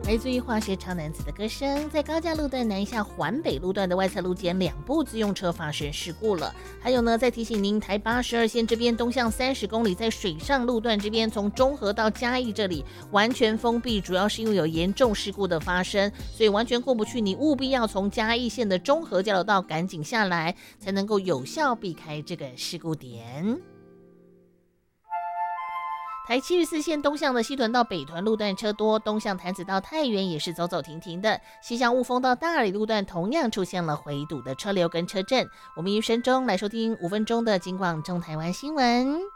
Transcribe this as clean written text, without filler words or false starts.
来自于化学超男子的歌声，在高架路段南下环北路段的外侧路肩2部自用车发生事故了。还有呢，再提醒您，台82线这边东向30公里，在水上路段这边从中和到嘉义这里完全封闭，主要是因为有严重事故的发生，所以完全过不去，你务必要从嘉义县的中和交流道赶紧下来，才能够有效避开这个事故点。台74线东向的西屯到北屯路段车多，东向潭子到太原也是走走停停的，西向雾峰到大里路段同样出现了回堵的车流跟车阵。我们1分钟来收听5分钟的警广中台湾新闻。